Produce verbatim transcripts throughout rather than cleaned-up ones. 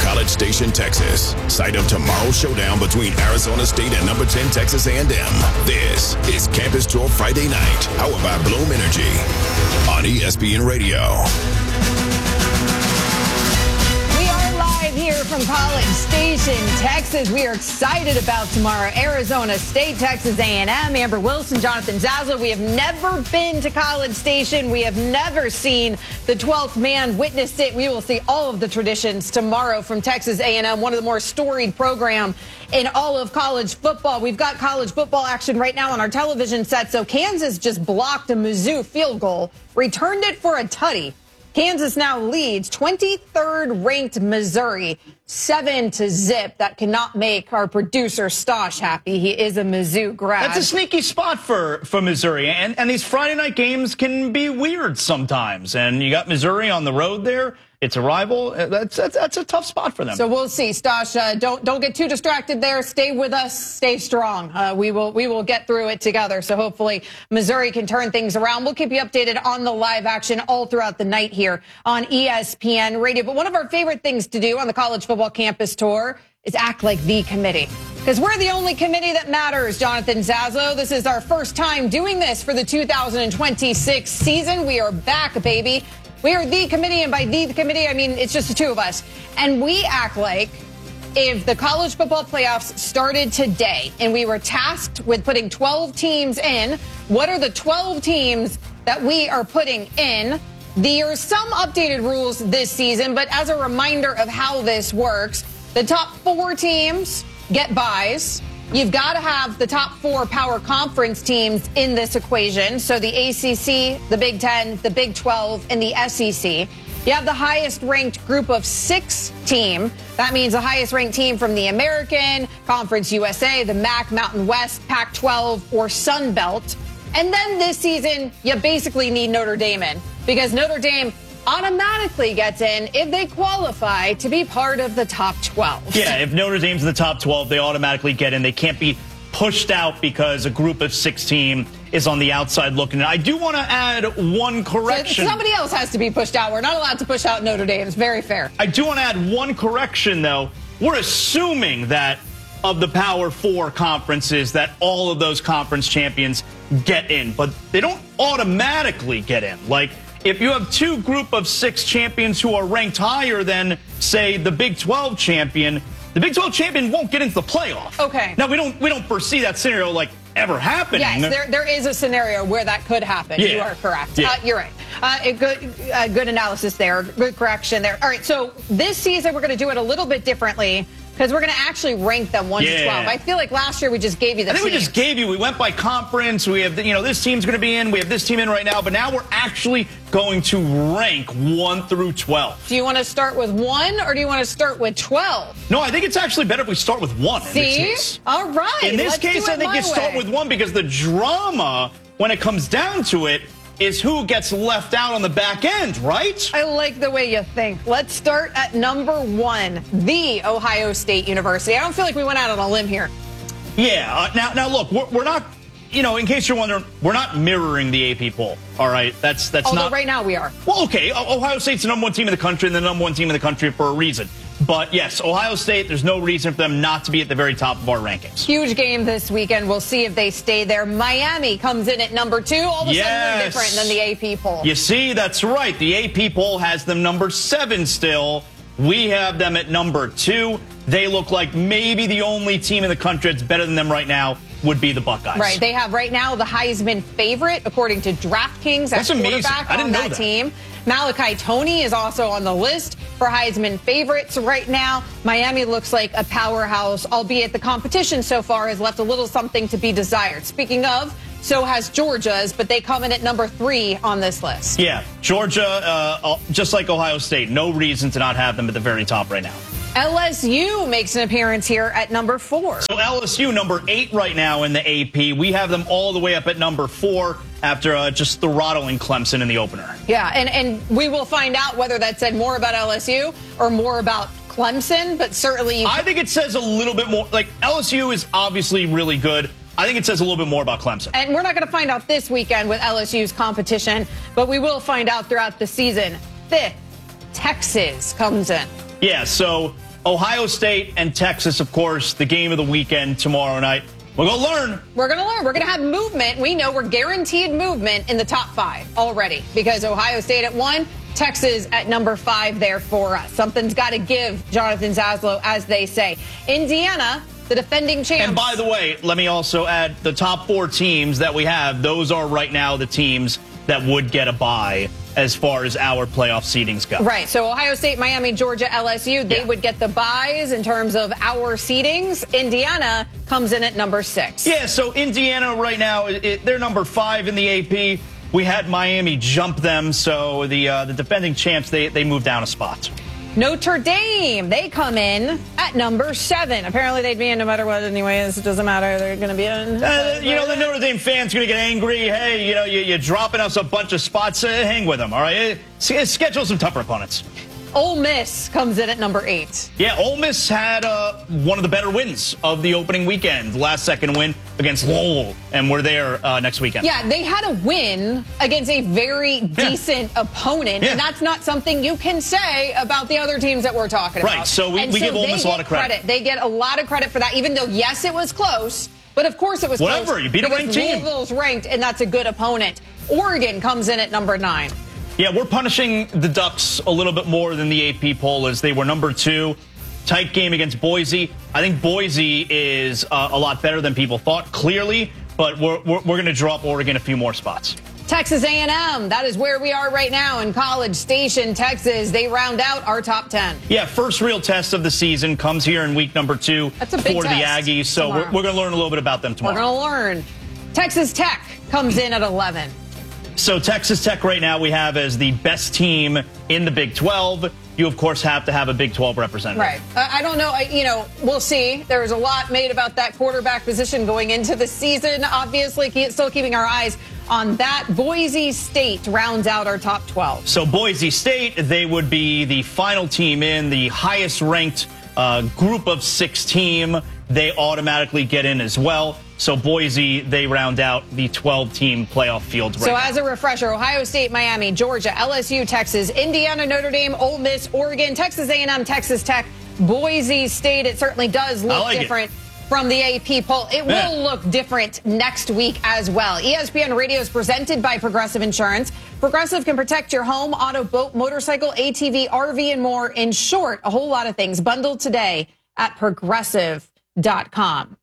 College Station, Texas, site of tomorrow's showdown between Arizona State and number ten Texas A and M. This is Campus Tour Friday night, powered by Bloom Energy on E S P N Radio. Here from College Station, Texas. We are excited about tomorrow. Arizona State, Texas A and M. Amber Wilson, Jonathan Zaslow. We have never been to College Station. We have never seen the twelfth man witness it. We will see all of the traditions tomorrow from Texas A and M, one of the more storied program in all of college football. We've got college football action right now on our television set. So Kansas just blocked a Mizzou field goal, returned it for a tutty. Kansas now leads twenty-third ranked Missouri seven to zip. That cannot make our producer Stosh happy. He is a Mizzou grad. That's a sneaky spot for, for Missouri. And, and these Friday night games can be weird sometimes. And you got Missouri on the road there. It's a rival. That's, that's, that's a tough spot for them. So we'll see. Stosh, uh, don't don't get too distracted there. Stay with us. Stay strong. Uh, we will we will get through it together. So hopefully Missouri can turn things around. We'll keep you updated on the live action all throughout the night here on E S P N Radio. But one of our favorite things to do on the college football campus tour is act like the committee. Because we're the only committee that matters, Jonathan Zaslow. This is our first time doing this for the two thousand twenty-six season. We are back, baby. We are the committee, and by the committee, I mean it's just the two of us. And we act like if the college football playoffs started today and we were tasked with putting twelve teams in, what are the twelve teams that we are putting in? There are some updated rules this season, but as a reminder of how this works, the top four teams get byes. You've got to have the top four power conference teams in this equation. So the A C C, the Big Ten, the Big twelve, and the S E C. You have the highest ranked group of six team. That means the highest ranked team from the American, Conference U S A, the M A C, Mountain West, Pac twelve, or Sun Belt. And then this season, you basically need Notre Dame in because Notre Dame automatically gets in if they qualify to be part of the top twelve. Yeah, if Notre Dame's in the top twelve, they automatically get in. They can't be pushed out because a group of six team is on the outside looking in. I do want to add one correction. So somebody else has to be pushed out. We're not allowed to push out Notre Dame. It's very fair. I do want to add one correction, though. We're assuming that of the Power Four conferences, that all of those conference champions get in, but they don't automatically get in. Like, if you have two group of six champions who are ranked higher than, say, the Big twelve champion, the Big twelve champion won't get into the playoff. Okay. Now, we don't we don't foresee that scenario, like, ever happening. Yes, there, there is a scenario where that could happen. Yeah. You are correct. Yeah. Uh, you're right. Uh, a good, uh, good analysis there. Good correction there. All right, so this season we're going to do it a little bit differently because we're going to actually rank them one yeah. to twelve. I feel like last year we just gave you the I think teams. we just gave you, we went by conference, we have, you know, this team's going to be in, we have this team in right now, but now we're actually going to rank one through twelve. Do you want to start with one or do you want to start with twelve? No, I think it's actually better if we start with one. See? In this case. All right. In this let's case, do it I think my you start way. with one because the drama, when it comes down to it, is who gets left out on the back end, right? I like the way you think. Let's start at number one, the Ohio State University. I don't feel like we went out on a limb here. Yeah. Uh, now, now look, we're, we're not, you know, in case you're wondering, we're not mirroring the A P poll. All right, that's that's Although not. right now we are. Well, okay. Ohio State's the number one team in the country, and the number one team in the country for a reason. But yes, Ohio State, there's no reason for them not to be at the very top of our rankings. Huge game this weekend. We'll see if they stay there. Miami comes in at number two. All of a yes. sudden they're different than the A P poll. You see, that's right. The A P poll has them number seven still. We have them at number two. They look like maybe the only team in the country that's better than them right now would be the Buckeyes. Right. They have right now the Heisman favorite, according to DraftKings. That's amazing. Quarterback I didn't on know that, that team. Malachi Toney is also on the list for Heisman favorites right now. Miami looks like a powerhouse, albeit the competition so far has left a little something to be desired. Speaking of, so has Georgia's, but they come in at number three on this list. Yeah, Georgia, uh, just like Ohio State, no reason to not have them at the very top right now. L S U makes an appearance here at number four. So L S U, number eight right now in the A P. We have them all the way up at number four after uh, just throttling Clemson in the opener. Yeah, and, and we will find out whether that said more about L S U or more about Clemson, but certainly you I think it says a little bit more. Like, L S U is obviously really good. I think it says a little bit more about Clemson. And we're not going to find out this weekend with L S U's competition, but we will find out throughout the season. Fifth, Texas comes in. Yeah, so Ohio State and Texas, of course, the game of the weekend tomorrow night. We're going to learn. We're going to learn. We're going to have movement. We know we're guaranteed movement in the top five already because Ohio State at one, Texas at number five there for us. Something's got to give, Jonathan Zaslow, as they say. Indiana, the defending champs. And by the way, let me also add the top four teams that we have. Those are right now the teams that would get a bye as far as our playoff seedings go. Right. So Ohio State, Miami, Georgia, L S U, they yeah. would get the byes in terms of our seedings. Indiana comes in at number six. Yeah, so Indiana right now, it, they're number five in the A P. We had Miami jump them, so the uh, the defending champs, they, they moved down a spot. Notre Dame, they come in at number seven. Apparently they'd be in no matter what anyways. It doesn't matter. They're going to be in. Uh, you know, the Notre Dame fans going to get angry. Hey, you know, you, you're dropping us a bunch of spots. Uh, hang with them, all right? Uh, schedule some tougher opponents. Ole Miss comes in at number eight. Yeah, Ole Miss had uh, one of the better wins of the opening weekend. Last second win against Lowell, and we're there uh, next weekend. Yeah, they had a win against a very decent yeah. opponent, yeah. and that's not something you can say about the other teams that we're talking about. Right, so we, we so give Ole Miss a lot of credit. credit. They get a lot of credit for that, even though, yes, it was close, but of course it was Whatever, close. Whatever, you beat a ranked team. Louisville's ranked, and that's a good opponent. Oregon comes in at number nine. Yeah, we're punishing the Ducks a little bit more than the A P poll as they were number two. Tight game against Boise. I think Boise is uh, a lot better than people thought, clearly, but we're, we're, we're going to drop Oregon a few more spots. Texas A and M, that is where we are right now in College Station, Texas. They round out our top ten. Yeah, first real test of the season comes here in week number two That's a big for test the Aggies, so tomorrow. we're, we're going to learn a little bit about them tomorrow. We're going to learn. Texas Tech comes in at eleven. So Texas Tech right now we have as the best team in the Big twelve. You, of course, have to have a Big twelve representative. Right. Uh, I don't know. I, you know, we'll see. There was a lot made about that quarterback position going into the season. Obviously, still keeping our eyes on that. Boise State rounds out our top twelve. So Boise State, they would be the final team in, the highest ranked uh, group of six team. They automatically get in as well. So Boise, they round out the twelve-team playoff field right So now. as a refresher, Ohio State, Miami, Georgia, L S U, Texas, Indiana, Notre Dame, Ole Miss, Oregon, Texas A and M, Texas Tech, Boise State. It certainly does look like different it. from the A P poll. It Yeah. will look different next week as well. E S P N Radio is presented by Progressive Insurance. Progressive can protect your home, auto, boat, motorcycle, A T V, R V, and more. In short, a whole lot of things. Bundled today at progressive dot com.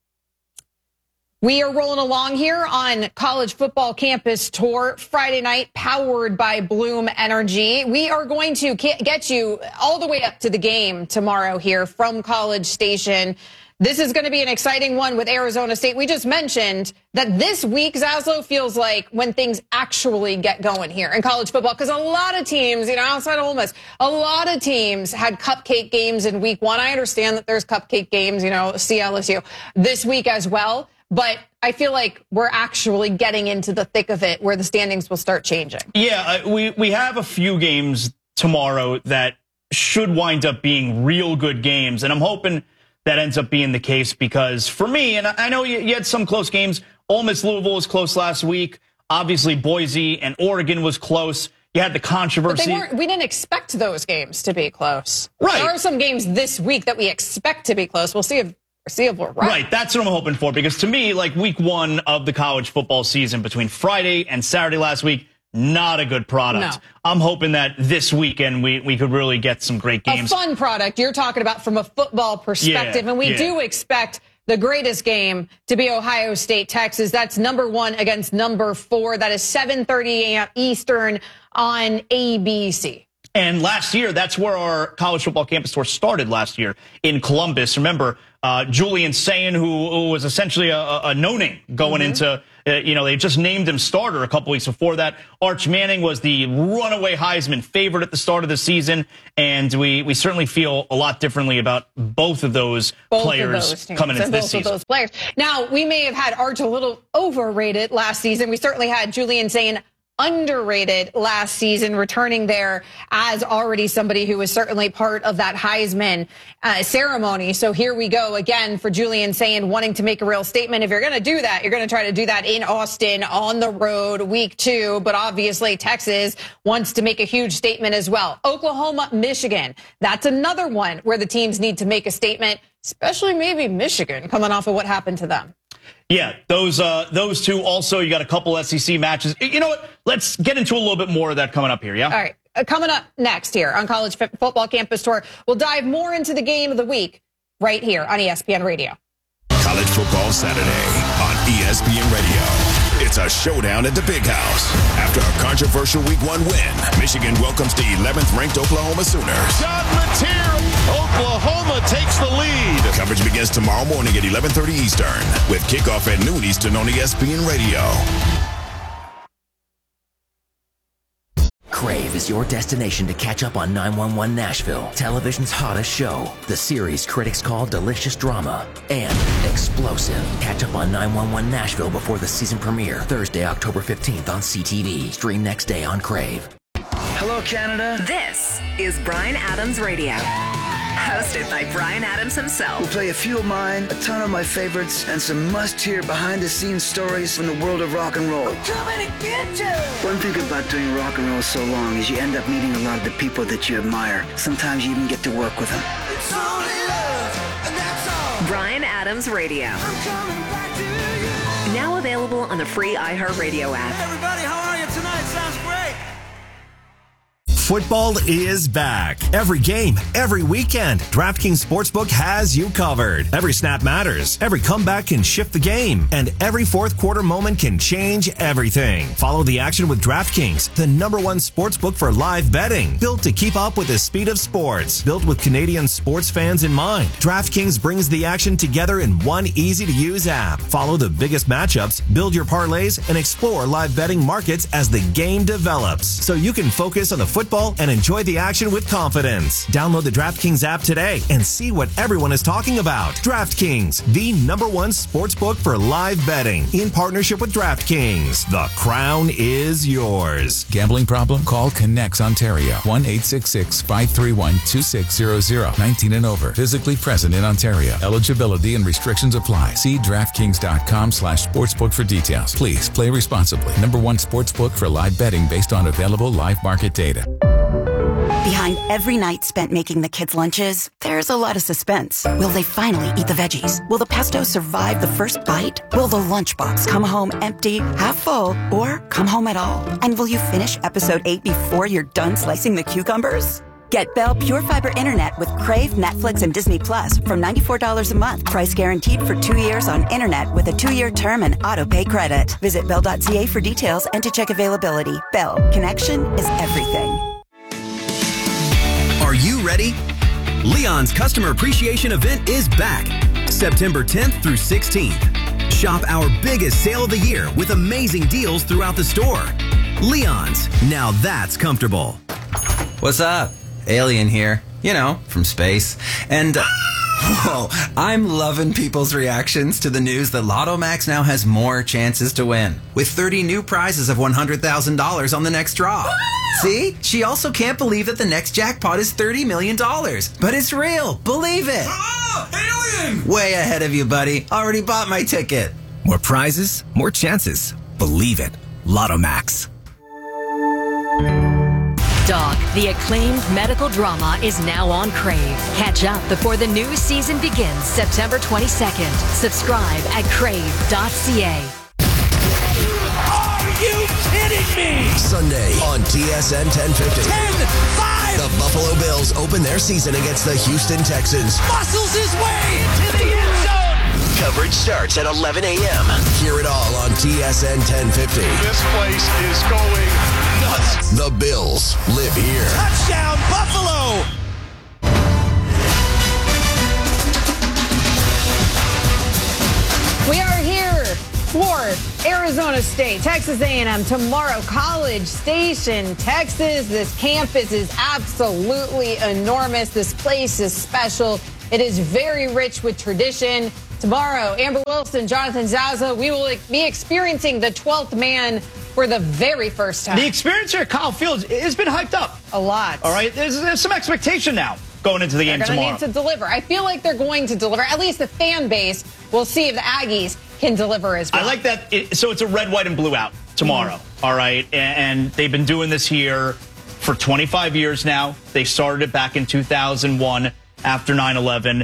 We are rolling along here on College Football Campus Tour Friday night, powered by Bloom Energy. We are going to get you all the way up to the game tomorrow here from College Station. This is going to be an exciting one with Arizona State. We just mentioned that this week, Zaslow, feels like when things actually get going here in college football, because a lot of teams, you know, outside of Ole Miss, a lot of teams had cupcake games in week one. I understand that there's cupcake games, you know, C L S U this week as well. But I feel like we're actually getting into the thick of it where the standings will start changing. Yeah, uh, we, we have a few games tomorrow that should wind up being real good games. And I'm hoping that ends up being the case because for me, and I know you, you had some close games. Ole Miss Louisville was close last week. Obviously, Boise and Oregon was close. You had the controversy. But they weren't, we didn't expect those games to be close. Right. There are some games this week that we expect to be close. We'll see if See if we're right. Right, that's what I'm hoping for, because to me, like week one of the college football season between Friday and Saturday last week, not a good product. No. I'm hoping that this weekend we, we could really get some great games. A fun product you're talking about from a football perspective, Yeah, and we yeah. do expect the greatest game to be Ohio State, Texas. That's number one against number four. That is seven thirty a m Eastern on A B C. And last year, that's where our college football campus tour started last year in Columbus. Remember, uh, Julian Sayin, who, who was essentially a, a no-name going mm-hmm. into, uh, you know, they just named him starter a couple weeks before that. Arch Manning was the runaway Heisman favorite at the start of the season. And we, we certainly feel a lot differently about both of those both players of those coming into this both season. Of those players. Now, we may have had Arch a little overrated last season. We certainly had Julian Sayin underrated last season, returning there as already somebody who was certainly part of that Heisman uh, ceremony. So here we go again for Julian Sayin wanting to make a real statement. If you're going to do that, you're going to try to do that in Austin on the road week two. But obviously Texas wants to make a huge statement as well. Oklahoma, Michigan. That's another one where the teams need to make a statement, especially maybe Michigan coming off of what happened to them. Yeah, those uh, those two also, you got a couple S E C matches. You know what? Let's get into a little bit more of that coming up here, yeah? All right. Uh, coming up next here on College Football Campus Tour, we'll dive more into the game of the week right here on E S P N Radio. College Football Saturday on E S P N Radio. It's a showdown at the Big House. After a controversial week one win, Michigan welcomes the eleventh ranked Oklahoma Sooners. John Mateer, Oklahoma takes the lead. Coverage begins tomorrow morning at eleven thirty Eastern with kickoff at noon Eastern on E S P N Radio. Crave is your destination to catch up on nine one one Nashville, television's hottest show. The series critics call delicious drama and explosive. Catch up on nine one one Nashville before the season premiere, Thursday, October fifteenth on C T V. Stream next day on Crave. Hello, Canada. This is Bryan Adams Radio. Hosted by Bryan Adams himself. We'll play a few of mine, a ton of my favorites, and some must-hear behind-the-scenes stories from the world of rock and roll. I'm coming to get you! One thing about doing rock and roll so long is you end up meeting a lot of the people that you admire. Sometimes you even get to work with them. It's only love, and that's all. Bryan Adams Radio. I'm coming back to you. Now available on the free iHeartRadio app. Hey everybody, how are you tonight? Sounds great. Football is back. Every game, every weekend, DraftKings Sportsbook has you covered. Every snap matters. Every comeback can shift the game. And every fourth quarter moment can change everything. Follow the action with DraftKings, the number one sportsbook for live betting. Built to keep up with the speed of sports. Built with Canadian sports fans in mind. DraftKings brings the action together in one easy-to-use app. Follow the biggest matchups, build your parlays, and explore live betting markets as the game develops. So you can focus on the football and enjoy the action with confidence. Download the DraftKings app today and see what everyone is talking about. DraftKings, the number one sportsbook for live betting. In partnership with DraftKings, the crown is yours. Gambling problem? Call Connects Ontario. one eight six six, five three one, two six zero zero. nineteen and over. Physically present in Ontario. Eligibility and restrictions apply. See DraftKings.com slash sportsbook for details. Please play responsibly. Number one sportsbook for live betting based on available live market data. Behind every night spent making the kids' lunches, there's a lot of suspense. Will they finally eat the veggies? Will the pesto survive the first bite? Will the lunchbox come home empty, half full, or come home at all? And will you finish episode eight before you're done slicing the cucumbers? Get Bell Pure Fiber Internet with Crave, Netflix, and Disney Plus from ninety-four dollars a month. Price guaranteed for two years on internet with a two-year term and auto-pay credit. Visit bell dot c a for details and to check availability. Bell. Connection is everything. Are you ready? Leon's Customer Appreciation Event is back, September tenth through sixteenth. Shop our biggest sale of the year with amazing deals throughout the store. Leon's, now that's comfortable. What's up? Alien here, you know, from space. And, uh, whoa, I'm loving people's reactions to the news that Lotto Max now has more chances to win, with thirty new prizes of one hundred thousand dollars on the next draw. See? She also can't believe that the next jackpot is thirty million dollars. But it's real. Believe it. Oh, alien! Way ahead of you, buddy. Already bought my ticket. More prizes, more chances. Believe it. Lotto Max. Dog, the acclaimed medical drama is now on Crave. Catch up before the new season begins September twenty-second. Subscribe at crave dot c a. Are you kidding me? Sunday on T S N ten fifty. ten five! The Buffalo Bills open their season against the Houston Texans. Muscles his way into the end zone! Coverage starts at eleven a.m. Hear it all on T S N ten fifty. This place is going nuts. The Bills live here. Touchdown, Buffalo! We are here for Arizona State, Texas A and M tomorrow. College Station, Texas. This campus is absolutely enormous. This place is special. It is very rich with tradition. Tomorrow, Amber Wilson, Jonathan Zaza, we will be experiencing the twelfth man for the very first time. The experience here at Kyle Field has been hyped up. A lot. All right? There's, there's some expectation now going into the they're game tomorrow. They're going to need to deliver. I feel like they're going to deliver. At least the fan base. We'll see if the Aggies can deliver as well. I like that. It, so it's a red, white, and blue out tomorrow. Mm-hmm. All right? And, and they've been doing this here for twenty-five years now. They started it back in two thousand one after nine eleven.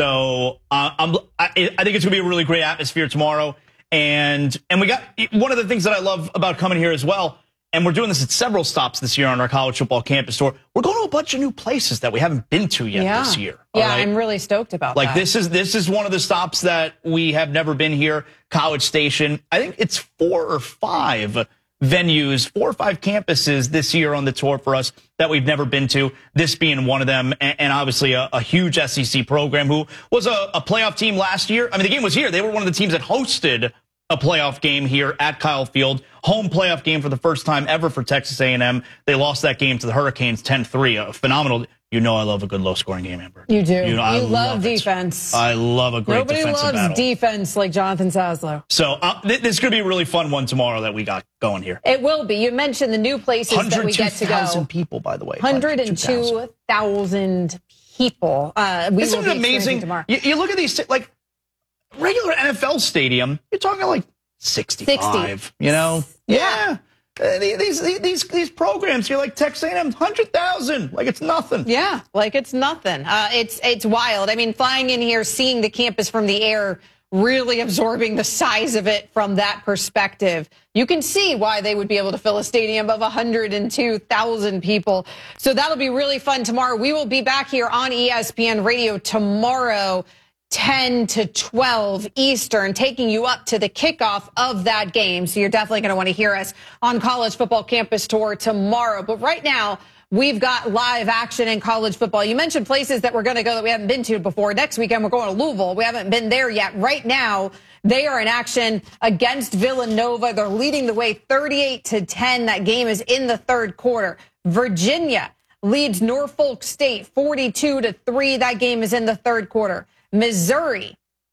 So uh, I'm, I, I think it's going to be a really great atmosphere tomorrow. And and we got one of the things that I love about coming here as well, and we're doing this at several stops this year on our college football campus tour. We're going to a bunch of new places that we haven't been to yet yeah. this year. Yeah, right? I'm really stoked about like that. Like this is this is one of the stops that we have never been here. College Station. I think it's four or five venues, four or five campuses this year on the tour for us that we've never been to, this being one of them, and, and obviously a, a huge S E C program who was a, a playoff team last year. I mean, the game was here. They were one of the teams that hosted a playoff game here at Kyle Field. Home playoff game for the first time ever for Texas A and M. They lost that game to the Hurricanes ten three. A phenomenal. You know I love a good low-scoring game, Amber. You do. You, know, I you love, love defense. I love a great Nobody defensive loves battle. defense like Jonathan Saslow. So uh, th this is going to be a really fun one tomorrow that we got going here. It will be. You mentioned the new places that we get to go. one hundred two thousand people, by the way. one hundred two thousand people. Uh, we Isn't will it be amazing? Tomorrow. You, you look at these, like, regular N F L stadium, you're talking like sixty-five, sixty. You know? Yeah. yeah. Uh, these, these these these programs, you're like Texas A and M, one hundred thousand, like it's nothing. Yeah, like it's nothing. Uh, it's it's wild. I mean, flying in here, seeing the campus from the air, really absorbing the size of it from that perspective. You can see why they would be able to fill a stadium of one hundred two thousand people. So that'll be really fun tomorrow. We will be back here on E S P N Radio tomorrow, ten to twelve Eastern, taking you up to the kickoff of that game. So you're definitely going to want to hear us on College Football Campus Tour tomorrow. But right now, we've got live action in college football. You mentioned places that we're going to go that we haven't been to before. Next weekend, we're going to Louisville. We haven't been there yet. Right now, they are in action against Villanova. They're leading the way thirty-eight to ten. That game is in the third quarter. Virginia leads Norfolk State forty-two to three. That game is in the third quarter. Missouri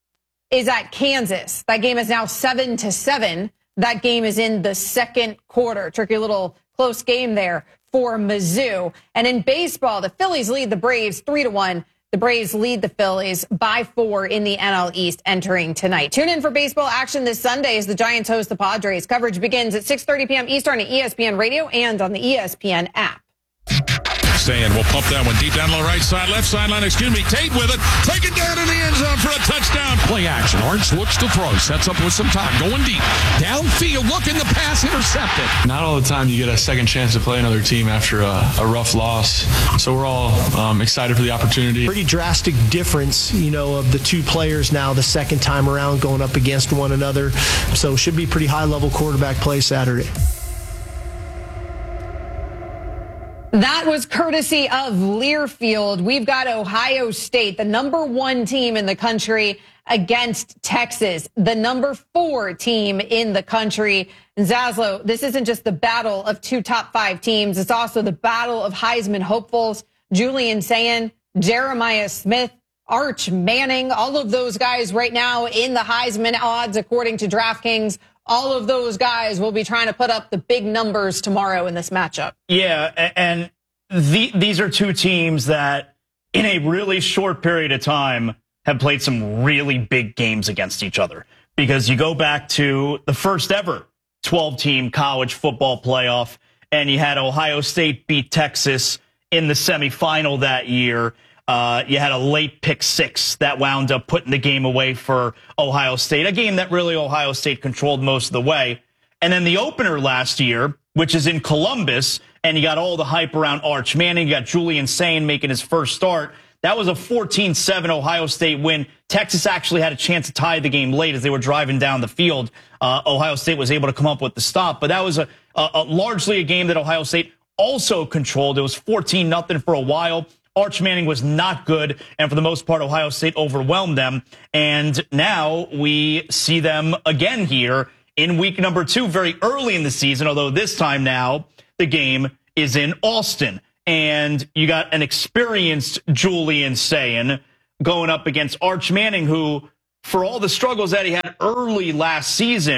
is at Kansas. That game is now seven to seven. That game is in the second quarter. Tricky little close game there for Mizzou. And in baseball, the Phillies lead the Braves three to one. The Braves lead the Phillies by four in the N L East entering tonight. Tune in for baseball action this Sunday as the Giants host the Padres. Coverage begins at six thirty p.m. Eastern at E S P N Radio and on the E S P N app. Staying, we'll pump that one deep down the right side, left sideline, excuse me, Tate with it, take it down in the end zone for a touchdown. Play action, Orange looks to throw, sets up with some time, going deep, downfield, looking the pass, intercepted. Not all the time you get a second chance to play another team after a, a rough loss, so we're all um, excited for the opportunity. Pretty drastic difference, you know, of the two players now the second time around going up against one another, so should be pretty high-level quarterback play Saturday. That was courtesy of Learfield. We've got Ohio State, the number one team in the country, against Texas, the number four team in the country. And Zaslow, this isn't just the battle of two top five teams. It's also the battle of Heisman hopefuls. Julian Sayin, Jeremiah Smith, Arch Manning, all of those guys right now in the Heisman odds, according to DraftKings. All of those guys will be trying to put up the big numbers tomorrow in this matchup. Yeah, and the, these are two teams that in a really short period of time have played some really big games against each other. Because you go back to the first ever twelve-team college football playoff, and you had Ohio State beat Texas in the semifinal that year. Uh, you had a late pick six that wound up putting the game away for Ohio State, a game that really Ohio State controlled most of the way. And then the opener last year, which is in Columbus, and you got all the hype around Arch Manning. You got Julian Sayin making his first start. That was a fourteen seven Ohio State win. Texas actually had a chance to tie the game late as they were driving down the field. Uh, Ohio State was able to come up with the stop, but that was a, a, a largely a game that Ohio State also controlled. It was fourteen nothing for a while. Arch Manning was not good, and for the most part, Ohio State overwhelmed them. And now we see them again here in week number two, very early in the season, although this time now the game is in Austin. And you got an experienced Julian Sayin going up against Arch Manning, who, for all the struggles that he had early last season,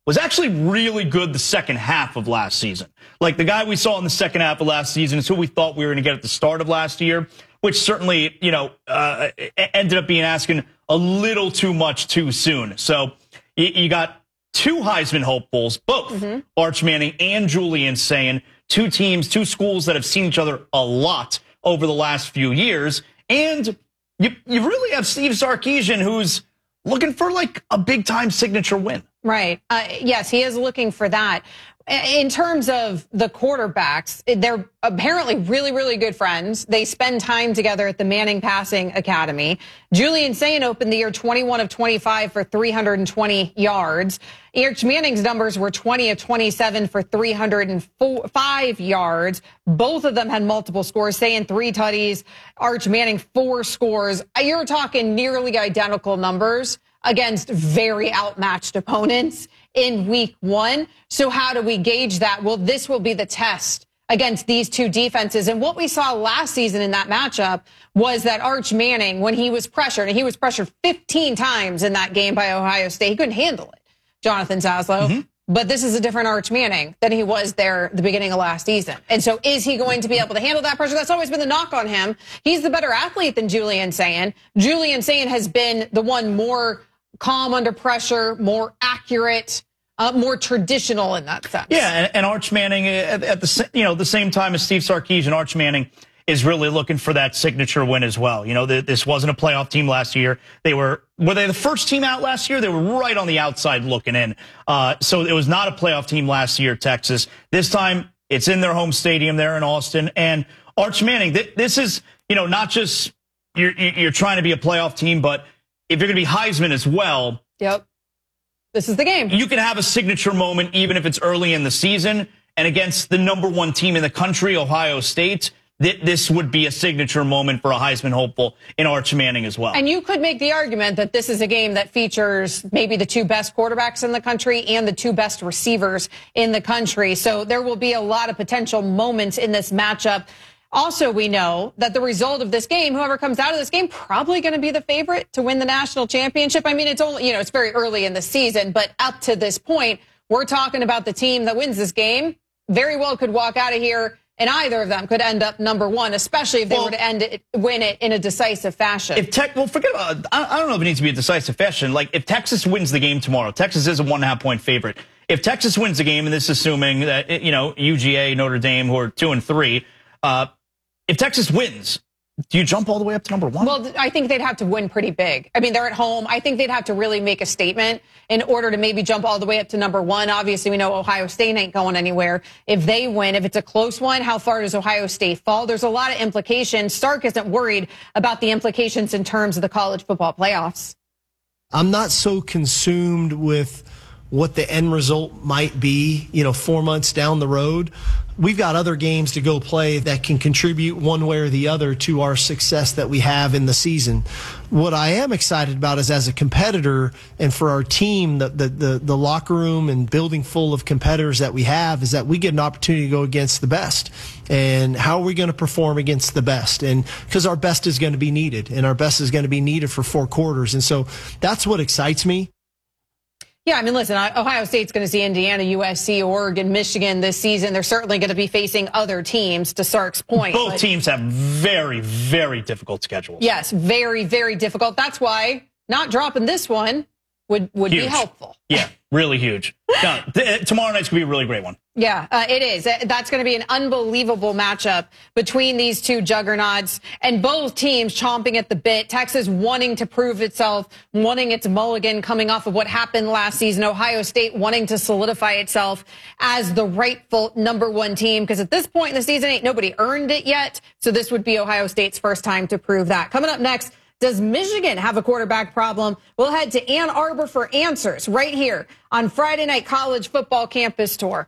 was actually really good the second half of last season. Like the guy we saw in the second half of last season is who we thought we were going to get at the start of last year, which certainly, you know, uh, ended up being asking a little too much too soon. So you, you got two Heisman hopefuls, both mm-hmm. Arch Manning and Julian Sayin, two teams, two schools that have seen each other a lot over the last few years. And you, you really have Steve Sarkisian, who's looking for like a big time signature win. Right. Uh, yes, he is looking for that. In terms of the quarterbacks, they're apparently really, really good friends. They spend time together at the Manning Passing Academy. Julian Sayin opened the year twenty-one of twenty-five for three hundred twenty yards. Arch Manning's numbers were twenty of twenty-seven for three hundred five yards. Both of them had multiple scores. Sayin three tutties, Arch Manning four scores. You're talking nearly identical numbers against very outmatched opponents in week one. So how do we gauge that? Well, this will be the test against these two defenses. And what we saw last season in that matchup was that Arch Manning, when he was pressured, and he was pressured fifteen times in that game by Ohio State, he couldn't handle it, Jonathan Zaslow. Mm-hmm. But this is a different Arch Manning than he was there at the beginning of last season. And so is he going to be able to handle that pressure? That's always been the knock on him. He's the better athlete than Julian Sayin. Julian Sayin has been the one more calm under pressure, more accurate, uh, more traditional in that sense. Yeah, and, and Arch Manning at, at the you know the same time as Steve Sarkisian, Arch Manning is really looking for that signature win as well. You know, th- this wasn't a playoff team last year. They were were they the first team out last year? They were right on the outside looking in. Uh, so it was not a playoff team last year, Texas. This time it's in their home stadium there in Austin. And Arch Manning, th- this is you know not just you're you're trying to be a playoff team, but if you're going to be Heisman as well, yep, this is the game. You can have a signature moment even if it's early in the season. And against the number one team in the country, Ohio State, th- this would be a signature moment for a Heisman hopeful in Arch Manning as well. And you could make the argument that this is a game that features maybe the two best quarterbacks in the country and the two best receivers in the country. So there will be a lot of potential moments in this matchup. Also, we know that the result of this game, whoever comes out of this game, probably going to be the favorite to win the national championship. I mean, it's only, you know, it's very early in the season, but up to this point, we're talking about the team that wins this game very well could walk out of here, and either of them could end up number one, especially if they well, were to end it, win it in a decisive fashion. If Tech, well, forget about, I don't know if it needs to be a decisive fashion. Like, if Texas wins the game tomorrow, Texas is a one and a half point favorite. If Texas wins the game, and this is assuming that, you know, U G A, Notre Dame, who are two and three, uh, if Texas wins, do you jump all the way up to number one? Well, I think they'd have to win pretty big. I mean, they're at home. I think they'd have to really make a statement in order to maybe jump all the way up to number one. Obviously, we know Ohio State ain't going anywhere. If they win, if it's a close one, how far does Ohio State fall? There's a lot of implications. Stark isn't worried about the implications in terms of the college football playoffs. I'm not so consumed with what the end result might be, you know, four months down the road. We've got other games to go play that can contribute one way or the other to our success that we have in the season. What I am excited about is as a competitor and for our team, the, the, the, the locker room and building full of competitors that we have is that we get an opportunity to go against the best. And how are we going to perform against the best? And because our best is going to be needed, and our best is going to be needed for four quarters. And so that's what excites me. Yeah, I mean, listen, Ohio State's going to see Indiana, U S C, Oregon, Michigan this season. They're certainly going to be facing other teams, to Sark's point. Both teams have very, very difficult schedules. Yes, very, very difficult. That's why not dropping this one would, would be helpful. Yeah, really huge. No, th- tomorrow night's going to be a really great one. Yeah, uh, it is. That's going to be an unbelievable matchup between these two juggernauts, and both teams chomping at the bit. Texas wanting to prove itself, wanting its mulligan coming off of what happened last season. Ohio State wanting to solidify itself as the rightful number one team, because at this point in the season, ain't nobody earned it yet. So this would be Ohio State's first time to prove that. Coming up next, does Michigan have a quarterback problem? We'll head to Ann Arbor for answers right here on Friday Night College Football Campus Tour.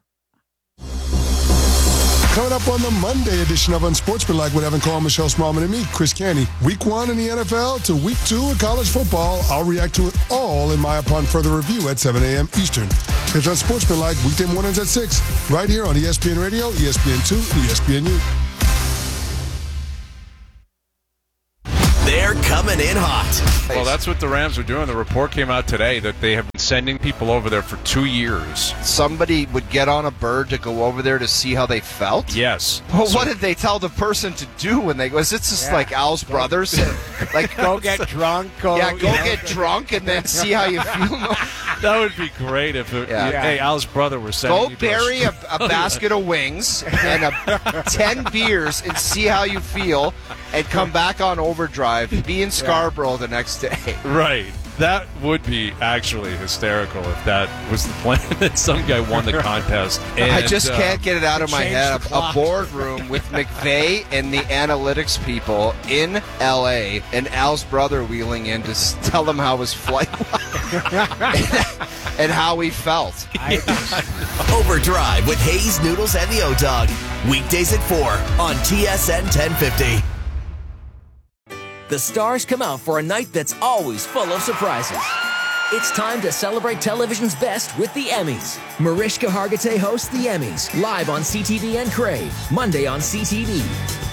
Coming up on the Monday edition of Unsportsmanlike with Evan Cole, Michelle Smallman, and me, Chris Canty. Week one in the N F L to week two in college football. I'll react to it all in my upon further review at seven a.m. Eastern. It's Unsportsmanlike weekday mornings at six, right here on E S P N Radio, E S P N two, E S P N U. They're coming in hot. Well, that's what the Rams are doing. The report came out today that they have been sending people over there for two years. Somebody would get on a bird to go over there to see how they felt? Yes. Well, So- what did they tell the person to do when they go? Is it just Yeah. like Al's brothers? Like Go get drunk. Go, yeah, go you know. get drunk and then see how you feel. That would be great if it, Yeah. hey, Al's brother was sending Go you to bury a, Australia. a basket of wings and a, ten beers and see how you feel, and come back on overdrive. Be in Scarborough the next day. Right. That would be actually hysterical if that was the plan. That some guy won the contest. And, I just uh, can't get it out of my change head. the A, a clock. boardroom with McVay and the analytics people in L A, and Al's brother wheeling in to s- tell them how his flight was and how he felt. Overdrive with Hayes, Noodles, and the O-Dog. Weekdays at four on T S N ten fifty. The stars come out for a night that's always full of surprises. It's time to celebrate television's best with the Emmys. Mariska Hargitay hosts the Emmys, live on C T V and Crave, Monday on C T V.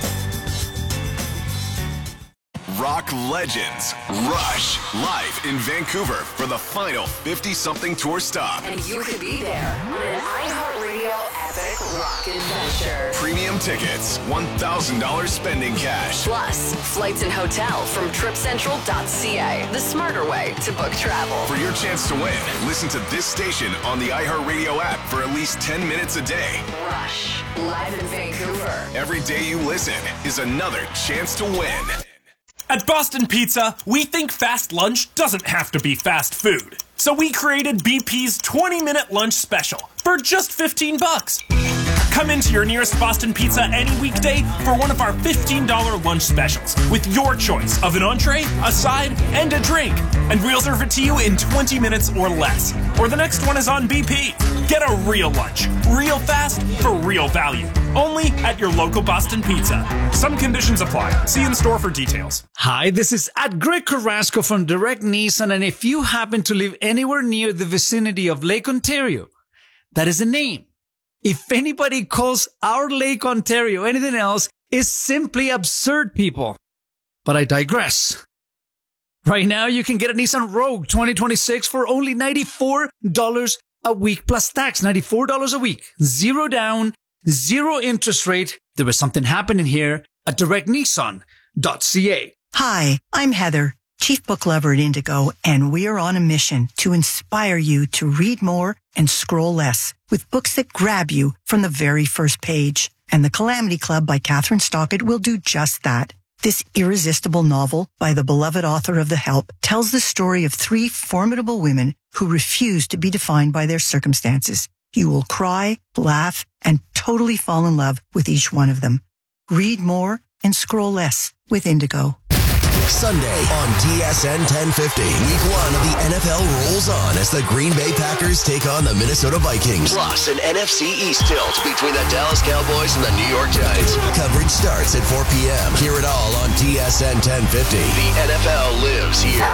Rock legends Rush live in Vancouver for the final fifty-something tour stop. And you could be there on an iHeartRadio epic rock adventure. Premium tickets, one thousand dollars spending cash. Plus, flights and hotel from trip central dot c a, the smarter way to book travel. For your chance to win, listen to this station on the iHeartRadio app for at least ten minutes a day. Rush, live in Vancouver. Every day you listen is another chance to win. At Boston Pizza, we think fast lunch doesn't have to be fast food. So we created B P's twenty-minute lunch special for just fifteen bucks. Come into your nearest Boston Pizza any weekday for one of our fifteen dollars lunch specials with your choice of an entree, a side, and a drink. And we'll serve it to you in twenty minutes or less. Or the next one is on B P. Get a real lunch, real fast, for real value. Only at your local Boston Pizza. Some conditions apply. See in store for details. Hi, this is at Greg Carrasco from Direct Nissan, and if you happen to live anywhere near the vicinity of Lake Ontario, that is the name. If anybody calls our Lake Ontario anything else, it's simply absurd, people. But I digress. Right now, you can get a Nissan Rogue twenty twenty-six for only ninety-four dollars a week plus tax. ninety-four dollars a week. Zero down, zero interest rate. There was something happening here at direct nissan dot c a. Hi, I'm Heather, Chief Book Lover at Indigo, and we are on a mission to inspire you to read more and scroll less with books that grab you from the very first page. And The Calamity Club by Catherine Stockett will do just that. This irresistible novel by the beloved author of The Help tells the story of three formidable women who refuse to be defined by their circumstances. You will cry, laugh, and totally fall in love with each one of them. Read more and scroll less with Indigo. Sunday on T S N ten fifty. Week one of the N F L rolls on as the Green Bay Packers take on the Minnesota Vikings. Plus, an N F C East tilt between the Dallas Cowboys and the New York Giants. Coverage starts at four p.m. Hear it all on T S N ten fifty. The N F L lives here.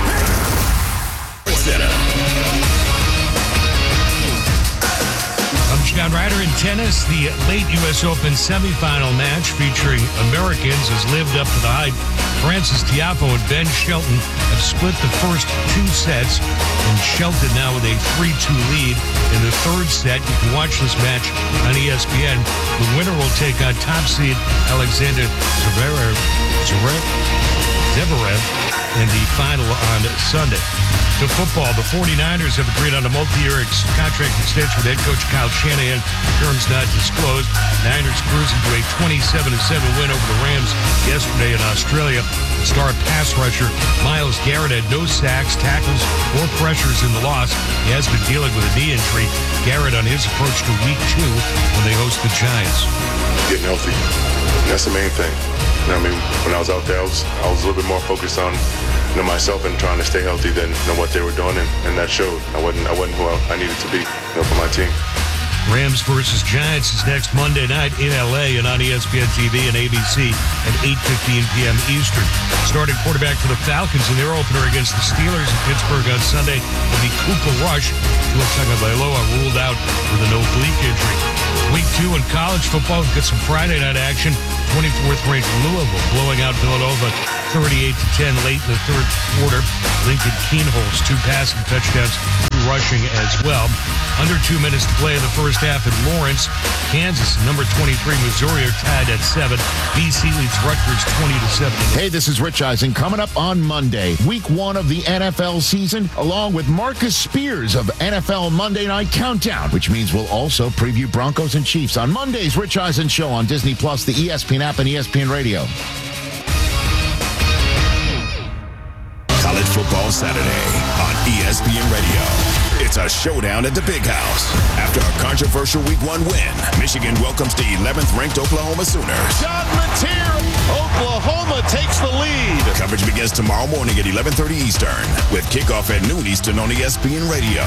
I'm John Ryder in tennis. The late U S Open semifinal match featuring Americans has lived up to the hype. Francis Tiafoe and Ben Shelton have split the first two sets, and Shelton now with a three two lead in the third set. You can watch this match on E S P N. The winner will take on top seed Alexander Zverev, Zverev in the final on Sunday. To football, the 49ers have agreed on a multi-year ex- contract extension with head coach Kyle Shanahan. Terms not disclosed. Niners cruising to a twenty-seven to seven win over the Rams yesterday in Australia. Star pass rusher Myles Garrett had no sacks, tackles, or pressures in the loss. He has been dealing with a knee injury. Garrett on his approach to week two when they host the Giants. Getting healthy. That's the main thing. You know what I mean? When I was out there, I was I was a little bit more focused on you know, myself and trying to stay healthy than you know, what they were doing, and, and that showed. I wasn't I wasn't who I needed to be you know, for my team. Rams versus Giants is next Monday night in L A and on E S P N T V and A B C at eight fifteen p.m. Eastern. Starting quarterback for the Falcons in their opener against the Steelers in Pittsburgh on Sunday will be Cooper Rush. Tua Tagovailoa ruled out with an oblique injury. Week two in college football, we've got some Friday night action. twenty-fourth ranked Louisville blowing out Villanova thirty-eight to ten late in the third quarter. Lincoln Keenholz, two passing touchdowns, two rushing as well. Under two minutes to play in the first half in Lawrence. Kansas, number twenty-three, Missouri are tied at seven. B C leads Rutgers twenty to seven. Hey, this is Rich Eisen. Coming up on Monday, week one of the N F L season, along with Marcus Spears of N F L Monday Night Countdown, which means we'll also preview Broncos and Chiefs on Monday's Rich Eisen Show on Disney Plus, the E S P N app, and E S P N Radio. College Football Saturday on E S P N Radio. It's a showdown at the Big House. After a controversial week one win, Michigan welcomes the eleventh ranked Oklahoma Sooners. John Mateer, Oklahoma takes the lead. Coverage begins tomorrow morning at eleven thirty Eastern with kickoff at noon Eastern on E S P N Radio.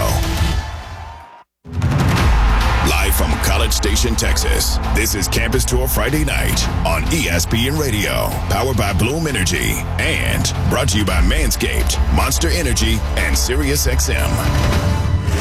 Live from College Station, Texas, this is Campus Tour Friday night on E S P N Radio, powered by Bloom Energy, and brought to you by Manscaped, Monster Energy, and Sirius X M.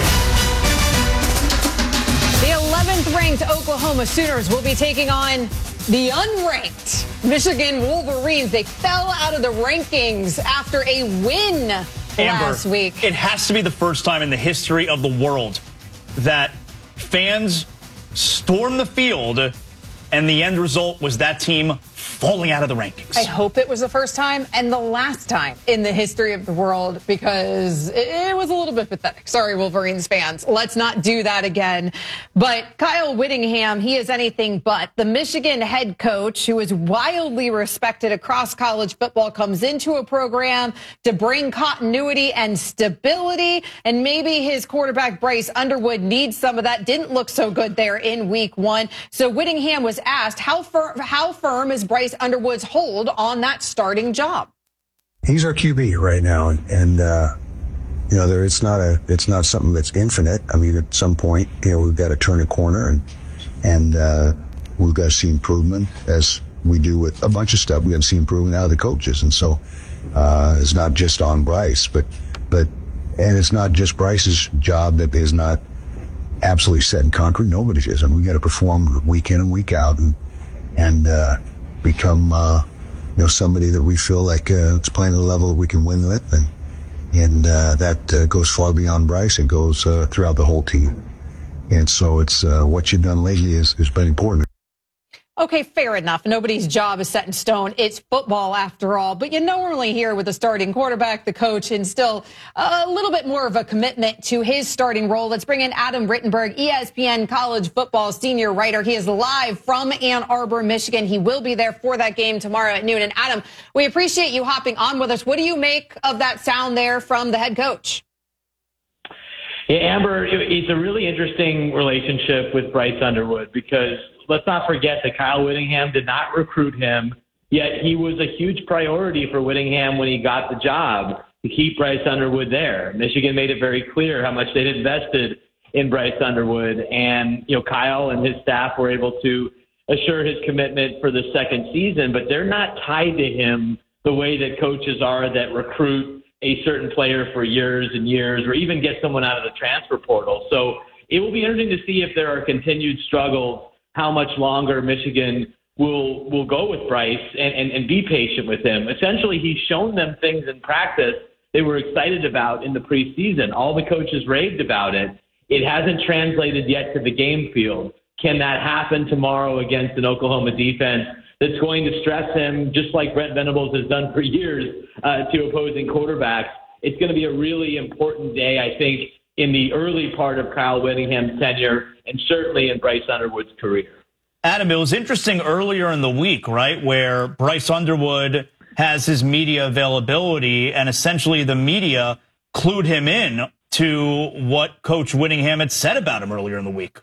The eleventh ranked Oklahoma Sooners will be taking on the unranked Michigan Wolverines. They fell out of the rankings after a win Amber, last week. It has to be the first time in the history of the world that fans stormed the field and the end result was that team falling out of the rankings. I hope it was the first time and the last time in the history of the world, because it, it was a little bit pathetic. Sorry, Wolverines fans. Let's not do that again. But Kyle Whittingham, he is anything but. The Michigan head coach, who is wildly respected across college football, comes into a program to bring continuity and stability. And maybe his quarterback, Bryce Underwood, needs some of that. Didn't look so good there in week one. So Whittingham was asked, how, fir- how firm is Bryce Underwood's hold on that starting job? He's our Q B right now, and, and uh, you know, there it's not a it's not something that's infinite. I mean, at some point, you know, we've got to turn a corner, and and uh, we've got to see improvement, as we do with a bunch of stuff. We got to see improvement out of the coaches, and so uh, it's not just on Bryce, but but and it's not just Bryce's job that is not absolutely set in concrete. Nobody's is, and we got to perform week in and week out, and and uh, become uh, you know somebody that we feel like uh, it's playing at a level that we can win with, and and uh, that uh, goes far beyond Bryce. It goes uh, throughout the whole team, and so it's uh, what you've done lately is has been important. Okay, fair enough. Nobody's job is set in stone. It's football after all. But you normally hear with the starting quarterback, the coach, and still a little bit more of a commitment to his starting role. Let's bring in Adam Rittenberg, E S P N college football senior writer. He is live from Ann Arbor, Michigan. He will be there for that game tomorrow at noon. And Adam, we appreciate you hopping on with us. What do you make of that sound there from the head coach? Yeah, Amber, it's a really interesting relationship with Bryce Underwood, because let's not forget that Kyle Whittingham did not recruit him, yet he was a huge priority for Whittingham when he got the job to keep Bryce Underwood there. Michigan made it very clear how much they'd invested in Bryce Underwood, and you know Kyle and his staff were able to assure his commitment for the second season, but they're not tied to him the way that coaches are that recruit a certain player for years and years, or even get someone out of the transfer portal. So it will be interesting to see if there are continued struggles, how much longer Michigan will will go with Bryce and, and, and be patient with him. Essentially, he's shown them things in practice they were excited about in the preseason. All the coaches raved about it. It hasn't translated yet to the game field. Can that happen tomorrow against an Oklahoma defense that's going to stress him, just like Brent Venables has done for years uh, to opposing quarterbacks? It's going to be a really important day, I think, in the early part of Kyle Whittingham's tenure, and certainly in Bryce Underwood's career. Adam, it was interesting earlier in the week, right, where Bryce Underwood has his media availability, and essentially the media clued him in to what Coach Whittingham had said about him earlier in the week.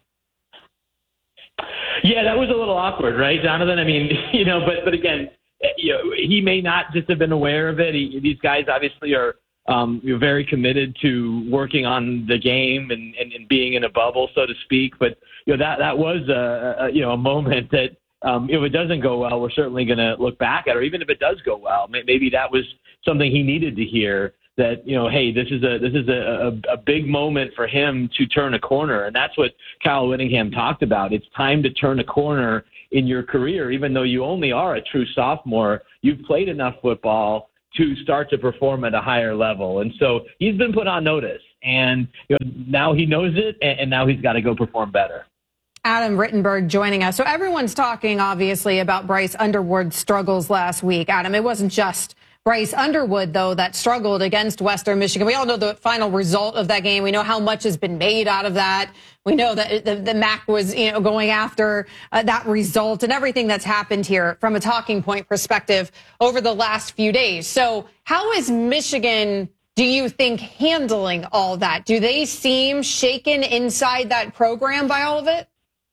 Yeah, that was a little awkward, right, Jonathan? I mean, you know, but but again, you know, he may not just have been aware of it. He, these guys obviously are um, you're very committed to working on the game and, and, and being in a bubble, so to speak. But you know that that was a, a you know a moment that um, if it doesn't go well, we're certainly going to look back at, or even if it does go well, maybe that was something he needed to hear. That, you know, hey, this is a this is a, a, a big moment for him to turn a corner. And that's what Kyle Whittingham talked about. It's time to turn a corner in your career. Even though you only are a true sophomore, you've played enough football to start to perform at a higher level. And so he's been put on notice, and you know, now he knows it, and, and now he's got to go perform better. Adam Rittenberg joining us. So everyone's talking, obviously, about Bryce Underwood's struggles last week. Adam, it wasn't just Bryce Underwood, though, that struggled against Western Michigan. We all know the final result of that game. We know how much has been made out of that. We know that the, the M A C was, you know, going after uh, that result and everything that's happened here from a talking point perspective over the last few days. So how is Michigan, do you think, handling all that? Do they seem shaken inside that program by all of it?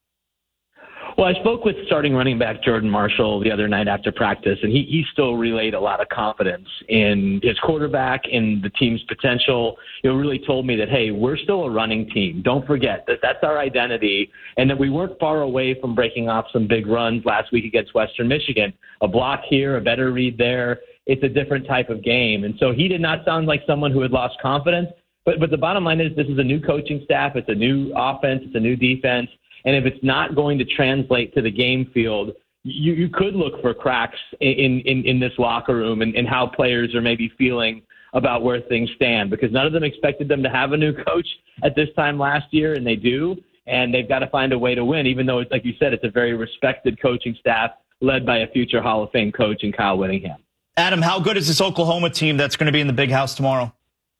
Well, I spoke with starting running back Jordan Marshall the other night after practice, and he, he still relayed a lot of confidence in his quarterback, in the team's potential. He really told me that, hey, we're still a running team. Don't forget that that's our identity, and that we weren't far away from breaking off some big runs last week against Western Michigan. A block here, a better read there. It's a different type of game. And so he did not sound like someone who had lost confidence. But, but the bottom line is this is a new coaching staff. It's a new offense. It's a new defense. And if it's not going to translate to the game field, you, you could look for cracks in, in, in this locker room and, and how players are maybe feeling about where things stand, because none of them expected them to have a new coach at this time last year, and they do. And they've got to find a way to win, even though, it's like you said, it's a very respected coaching staff led by a future Hall of Fame coach in Kyle Whittingham. Adam, how good is this Oklahoma team that's going to be in the Big House tomorrow?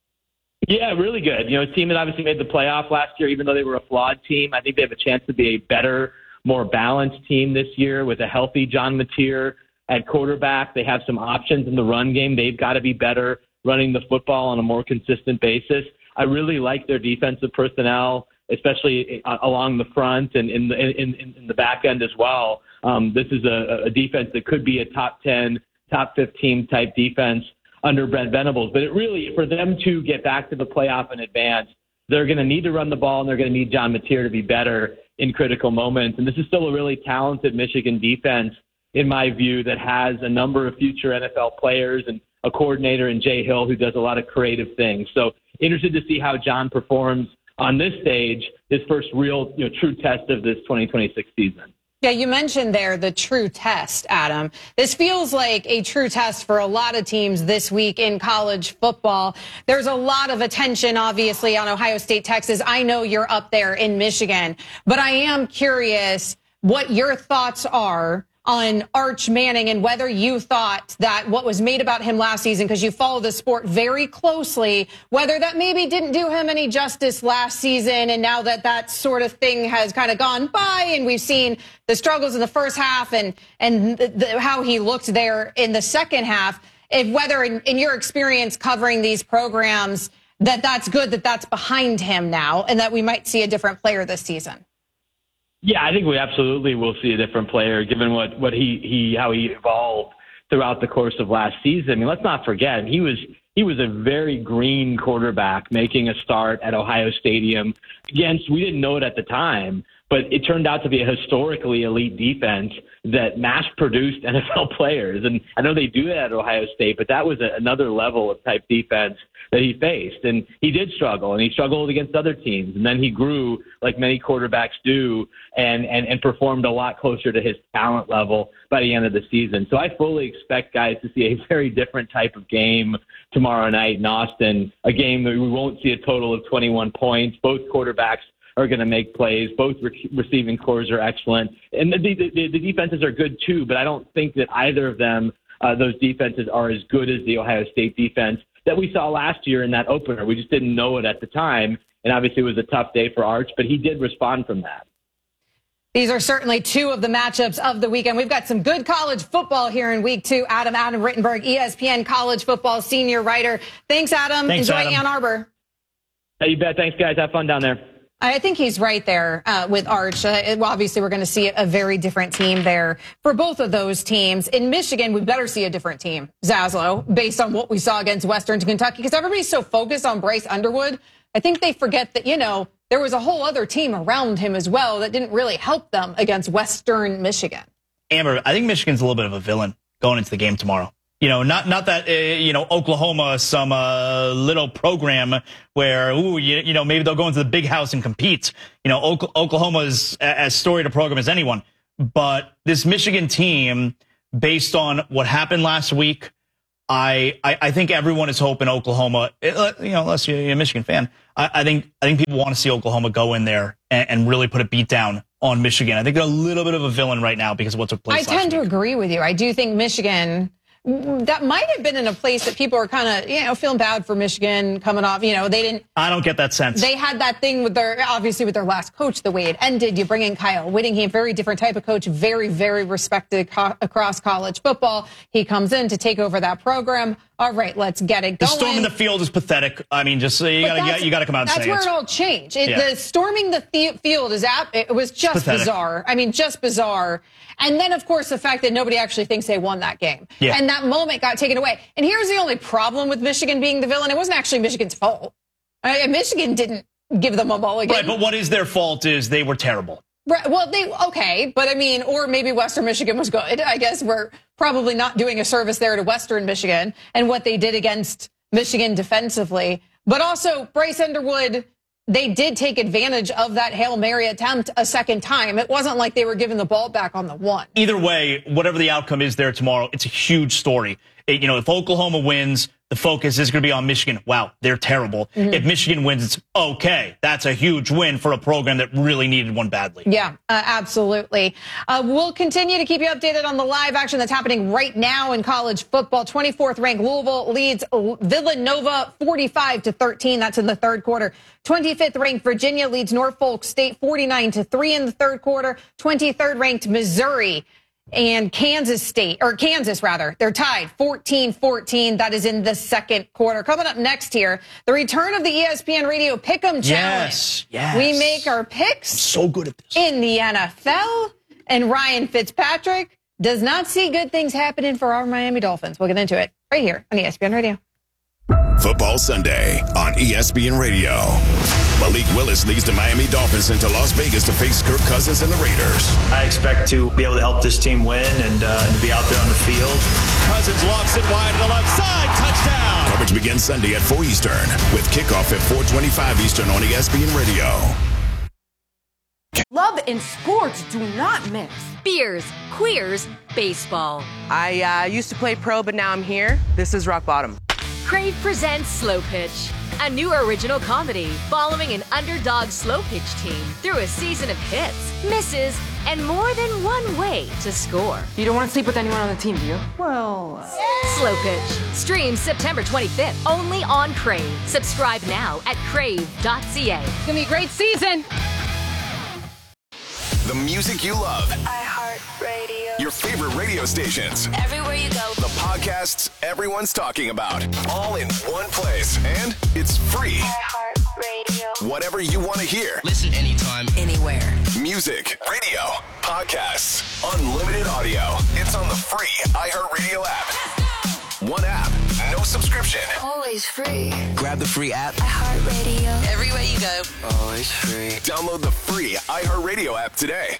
Yeah, really good. You know, a team that obviously made the playoff last year, even though they were a flawed team. I think they have a chance to be a better, more balanced team this year with a healthy John Mateer at quarterback. They have some options in the run game. They've got to be better running the football on a more consistent basis. I really like their defensive personnel, especially along the front and in the, in, in, in the back end as well. Um, this is a, a defense that could be a top ten, top fifteen type defense under Brent Venables. But it really, for them to get back to the playoff and advance, they're going to need to run the ball, and they're going to need John Mateer to be better in critical moments. And this is still a really talented Michigan defense, in my view, that has a number of future N F L players and a coordinator in Jay Hill who does a lot of creative things. So interested to see how John performs on this stage, his first real, you know, true test of this twenty twenty-six season. Yeah, you mentioned there the true test, Adam. This feels like a true test for a lot of teams this week in college football. There's a lot of attention, obviously, on Ohio State, Texas. I know you're up there in Michigan, but I am curious what your thoughts are on Arch Manning and whether you thought that what was made about him last season, because you follow the sport very closely, whether that maybe didn't do him any justice last season, and now that that sort of thing has kind of gone by and we've seen the struggles in the first half and and the, the, how he looked there in the second half, if whether in, in your experience covering these programs that that's good that that's behind him now and that we might see a different player this season. Yeah, I think we absolutely will see a different player given what, what he, he how he evolved throughout the course of last season. I mean, let's not forget, he was he was a very green quarterback making a start at Ohio Stadium against, we didn't know it at the time, but it turned out to be a historically elite defense that mass-produced N F L players. And I know they do that at Ohio State, but that was a, another level of type defense that he faced. And he did struggle, and he struggled against other teams. And then he grew, like many quarterbacks do, and, and, and performed a lot closer to his talent level by the end of the season. So I fully expect guys to see a very different type of game tomorrow night in Austin, a game that we won't see a total of twenty-one points. Both quarterbacks are going to make plays. Both re- receiving cores are excellent. And the, the, the defenses are good too, but I don't think that either of them, uh, those defenses, are as good as the Ohio State defense that we saw last year in that opener. We just didn't know it at the time. And obviously it was a tough day for Arch, but he did respond from that. These are certainly two of the matchups of the weekend. We've got some good college football here in week two. Adam, Adam Rittenberg, E S P N college football senior writer. Thanks, Adam. Thanks, Enjoy Adam. Ann Arbor. Hey, you bet. Thanks, guys. Have fun down there. I think he's right there uh, with Arch. Uh, well, obviously, we're going to see a very different team there for both of those teams. In Michigan, we better see a different team, Zaslow, based on what we saw against Western Kentucky, because everybody's so focused on Bryce Underwood. I think they forget that, you know, there was a whole other team around him as well that didn't really help them against Western Michigan. Amber, I think Michigan's a little bit of a villain going into the game tomorrow. You know, not not that, uh, you know, Oklahoma, some uh, little program where, ooh, you, you know, maybe they'll go into the big house and compete. You know, Oklahoma is as storied a program as anyone. But this Michigan team based on what happened last week, I, I, I think everyone is hoping Oklahoma, you know, unless you're a Michigan fan, I, I think I think people want to see Oklahoma go in there and, and really put a beat down on Michigan. I think they're a little bit of a villain right now because of what took place I last tend week. to agree with you. I do think Michigan, that might have been in a place that people are kind of, you know, feeling bad for Michigan coming off. You know, they didn't. I don't get that sense. They had that thing with their, obviously with their last coach, the way it ended. You bring in Kyle Whittingham, very different type of coach, very, very respected co- across college football. He comes in to take over that program. All right, let's get it The going. storm in the field is pathetic. I mean, just you But got that's- to you got to come out and That's say where it. it all changed. It, Yeah. The storming the, the field is at, it was just pathetic. bizarre. I mean, just bizarre. And then, of course, the fact that nobody actually thinks they won that game. Yeah. And that moment got taken away. And here's the only problem with Michigan being the villain. It wasn't actually Michigan's fault. I mean, Michigan didn't give them a mulligan. Right, but what is their fault is they were terrible. Right, well, they, okay, but I mean, or maybe Western Michigan was good. I guess we're probably not doing a service there to Western Michigan and what they did against Michigan defensively. But also, Bryce Underwood, they did take advantage of that Hail Mary attempt a second time. It wasn't like they were giving the ball back on the one. Either way, whatever the outcome is there tomorrow, it's a huge story. It, you know, if Oklahoma wins, the focus is going to be on Michigan. Wow, they're terrible. Mm-hmm. If Michigan wins, it's okay. That's a huge win for a program that really needed one badly. Yeah, uh, absolutely. Uh, we'll continue to keep you updated on the live action that's happening right now in college football. twenty-fourth ranked Louisville leads Villanova forty-five to thirteen. That's in the third quarter. twenty-fifth ranked Virginia leads Norfolk State forty-nine to three in the third quarter. twenty-third ranked Missouri and Kansas State, or Kansas rather, they're tied fourteen fourteen. That is in the second quarter. Coming up next here, the return of the E S P N Radio Pick'em Challenge. Yes, yes. We make our picks so good at this. in the N F L, and Ryan Fitzpatrick does not see good things happening for our Miami Dolphins. We'll get into it right here on E S P N Radio. Football Sunday on E S P N Radio. Malik Willis leads the Miami Dolphins into Las Vegas to face Kirk Cousins and the Raiders. I expect to be able to help this team win and uh, to be out there on the field. Cousins lofts it wide to the left side. Touchdown. Coverage begins Sunday at four Eastern with kickoff at four twenty-five Eastern on E S P N Radio. Love and sports do not mix. Beers, queers, baseball. I uh, used to play pro, but now I'm here. This is rock bottom. Crave presents Slow Pitch, a new original comedy following an underdog slow pitch team through a season of hits, misses, and more than one way to score. You don't want to sleep with anyone on the team, do you? Well... Uh... Slow Pitch. Streams September twenty-fifth, only on Crave. Subscribe now at crave dot c a. It's going to be a great season. The music you love. iHeartRadio. Your favorite radio stations. Everywhere you go. The podcasts everyone's talking about. All in one place. And it's free. iHeartRadio. Whatever you want to hear. Listen anytime, anywhere. Music, radio, podcasts, unlimited audio. It's on the free iHeartRadio app. One app, no subscription. Always free. Grab the free app. iHeartRadio. Everywhere you go. Always free. Download the free iHeartRadio app today.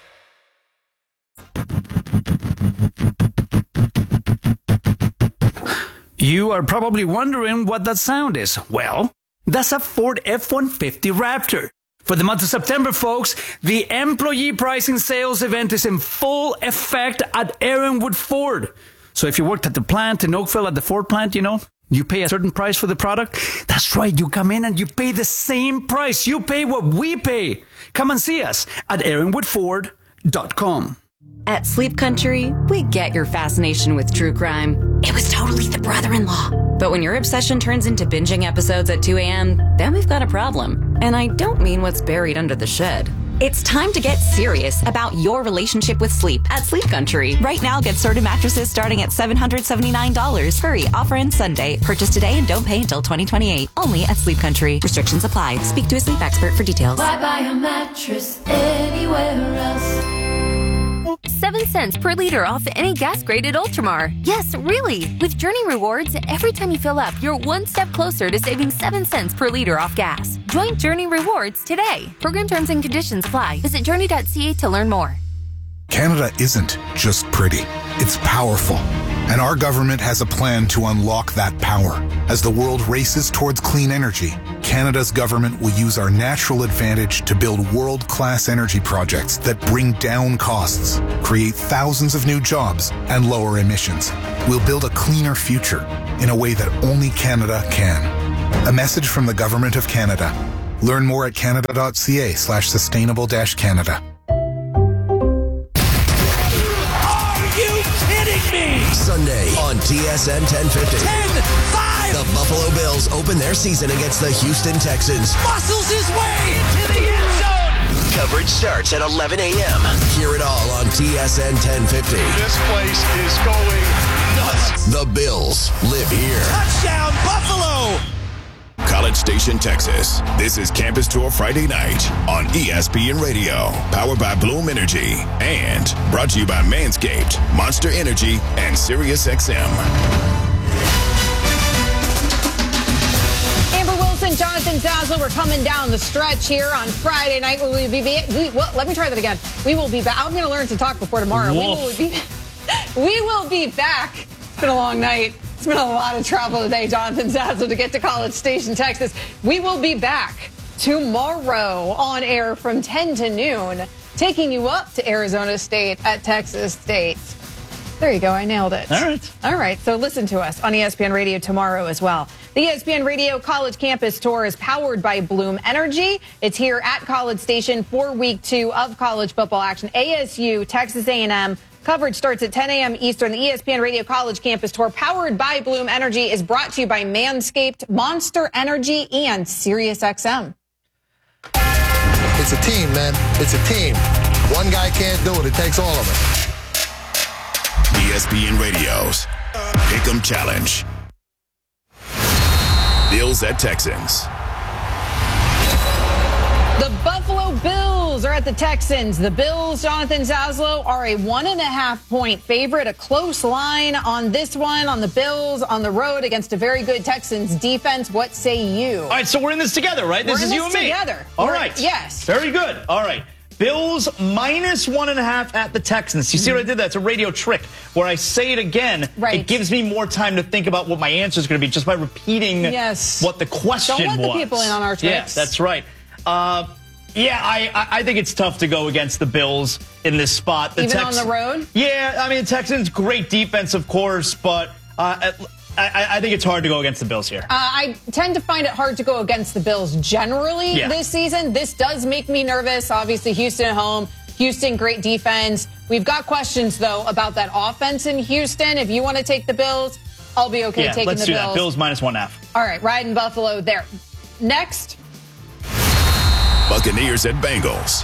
You are probably wondering what that sound is. Well, that's a Ford F one fifty Raptor. For the month of September, folks, the employee pricing sales event is in full effect at Aaronwood Ford. So if you worked at the plant in Oakville at the Ford plant, you know, you pay a certain price for the product. That's right. You come in and you pay the same price. You pay what we pay. Come and see us at aaronwood ford dot com. At Sleep Country, we get your fascination with true crime. It was totally the brother-in-law. But when your obsession turns into binging episodes at two a.m., then we've got a problem. And I don't mean what's buried under the shed. It's time to get serious about your relationship with sleep at Sleep Country. Right now, get Serta mattresses starting at seven hundred seventy-nine dollars. Hurry, offer ends Sunday. Purchase today and don't pay until twenty twenty-eight. Only at Sleep Country. Restrictions apply. Speak to a sleep expert for details. Why buy a mattress anywhere else? Seven cents per liter off any gas-graded Ultramar. Yes, really. With Journey Rewards, every time you fill up, you're one step closer to saving seven cents per liter off gas. Join Journey Rewards today. Program terms and conditions apply. Visit journey dot c a to learn more. Canada isn't just pretty. It's powerful. And our government has a plan to unlock that power. As the world races towards clean energy, Canada's government will use our natural advantage to build world-class energy projects that bring down costs, create thousands of new jobs, and lower emissions. We'll build a cleaner future in a way that only Canada can. A message from the Government of Canada. Learn more at canada.ca slash sustainable dash Canada. Sunday on T S N ten fifty. ten five. The Buffalo Bills open their season against the Houston Texans. Muscles his way into the end zone. Coverage starts at eleven a.m. Hear it all on T S N ten fifty. This place is going nuts. The Bills live here. Touchdown, Buffalo. College Station, Texas. This is Campus Tour Friday night on E S P N Radio, powered by Bloom Energy, and brought to you by Manscaped, Monster Energy, and SiriusXM. Amber Wilson, Jonathan Zaslow, we're coming down the stretch here on Friday night. Will we be? We, well, let me try that again. We will be back. I'm going to learn to talk before tomorrow. We will be. We will be back. It's been a long night. It's been a lot of travel today, Jonathan Zaslow, to get to College Station, Texas. We will be back tomorrow on air from ten to noon, taking you up to Arizona State at Texas State. There you go. I nailed it. All right. All right. So listen to us on E S P N Radio tomorrow as well. The E S P N Radio College Campus Tour is powered by Bloom Energy. It's here at College Station for week two of college football action. A S U, Texas A and M. Coverage starts at ten a.m. Eastern. The E S P N Radio College Campus Tour, powered by Bloom Energy, is brought to you by Manscaped, Monster Energy, and SiriusXM. It's a team, man. It's a team. One guy can't do it. It takes all of us. E S P N Radio's Pick'em Challenge. Bills at Texans. The Buffalo Bills are at the Texans. The Bills, Jonathan Zaslow, are a one and a half point favorite. A close line on this one, on the Bills, on the road against a very good Texans defense. What say you? All right, so we're in this together, right? This we're is in you this and me. Together. All we're, right. Yes. Very good. All right. Bills minus one and a half at the Texans. You see what I did there? It's a radio trick where I say it again. Right. It gives me more time to think about what my answer is going to be just by repeating yes. what the question was. Don't let was. the people in on our tricks. Yeah, that's right. Uh, yeah, I, I think it's tough to go against the Bills in this spot. The Even Tex- on the road? Yeah, I mean, the Texans, great defense, of course, but uh, I, I think it's hard to go against the Bills here. Uh, I tend to find it hard to go against the Bills generally yeah. this season. This does make me nervous. Obviously, Houston at home. Houston, great defense. We've got questions, though, about that offense in Houston. If you want to take the Bills, I'll be okay yeah, taking let's the do Bills. That. Bills minus one half. All right, riding Buffalo there. Next. Buccaneers at Bengals.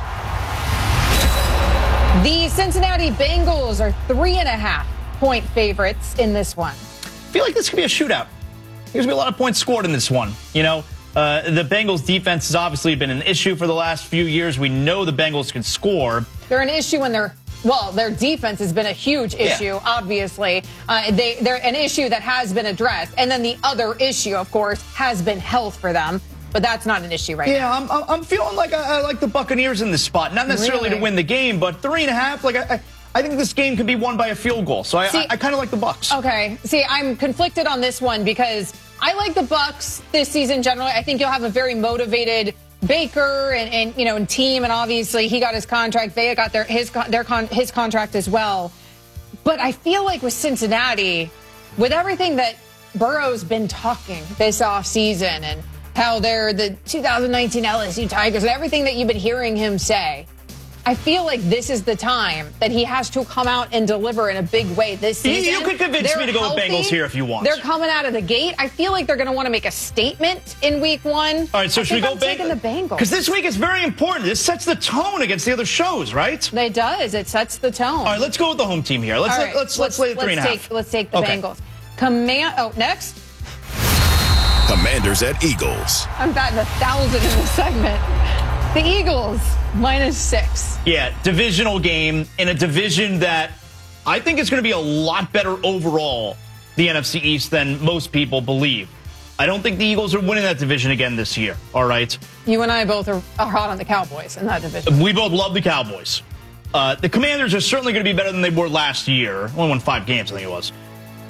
The Cincinnati Bengals are three and a half point favorites in this one. I feel like this could be a shootout. There's going to be a lot of points scored in this one. You know, uh, the Bengals defense has obviously been an issue for the last few years. We know the Bengals can score. They're an issue when they're, well, their defense has been a huge issue, yeah. obviously. Uh, they, they're an issue that has been addressed. And then the other issue, of course, has been health for them. But that's not an issue right yeah, now. Yeah, I'm, I'm feeling like I, I like the Buccaneers in this spot. Not necessarily really? to win the game, but three and a half. Like I, I think this game can be won by a field goal. So I, See, I, I kind of like the Bucs. Okay. See, I'm conflicted on this one because I like the Bucs this season generally. I think you'll have a very motivated Baker and, and you know and team, and obviously he got his contract. They got their his their con, his contract as well. But I feel like with Cincinnati, with everything that Burrow's been talking this offseason and how they're the two thousand nineteen L S U Tigers and everything that you've been hearing him say, I feel like this is the time that he has to come out and deliver in a big way this season. You, you could convince they're me to go healthy. with Bengals here if you want. They're coming out of the gate. I feel like they're going to want to make a statement in week one. All right, so I should we think go I'm taking the Bengals? Because this week is very important. This sets the tone against the other shows, right? It does. It sets the tone. All right, let's go with the home team here. Let's right, let's, let's let's lay the three and a take, half. Let's take the okay. Bengals. Command. Oh, next. Commanders at Eagles. I'm batting a thousand in this segment. The Eagles, minus six. Yeah, divisional game in a division that I think is going to be a lot better overall, the N F C East, than most people believe. I don't think the Eagles are winning that division again this year, all right? You and I both are, are hot on the Cowboys in that division. We both love the Cowboys. Uh, the Commanders are certainly going to be better than they were last year. Only won five games, I think it was.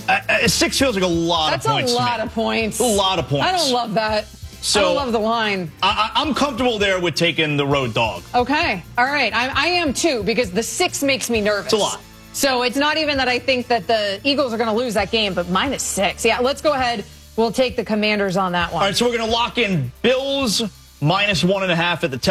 Uh, six feels like a lot That's of points. That's a lot to me. of points. A lot of points. I don't love that. So, I don't love the line. I, I'm comfortable there with taking the road dog. Okay. All right. I, I am too, because the six makes me nervous. It's a lot. So it's not even that I think that the Eagles are going to lose that game, but minus six. Yeah, let's go ahead. We'll take the Commanders on that one. All right, so we're going to lock in Bills minus one and a half at the